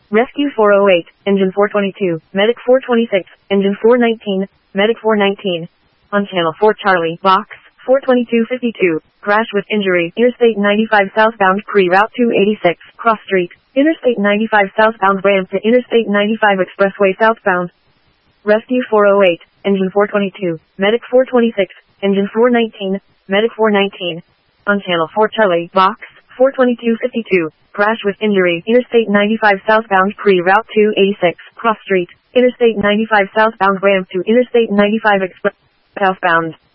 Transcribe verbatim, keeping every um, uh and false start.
Rescue four oh eight, Engine four twenty-two, Medic four twenty-six, Engine four nineteen, Medic four nineteen. On Channel four Charlie, Box four twenty-two fifty-two, crash with injury, Interstate ninety-five southbound pre-route two eighty-six, cross street, Interstate ninety-five southbound ramp to Interstate ninety-five expressway southbound. Rescue four oh eight, Engine four twenty-two, Medic four twenty-six, Engine four nineteen, Medic four nineteen. On Channel four Charlie, Box four twenty-two fifty-two, crash with injury, Interstate ninety-five southbound pre-route two eighty-six, cross street, Interstate ninety-five southbound ramp to Interstate ninety-five express southbound.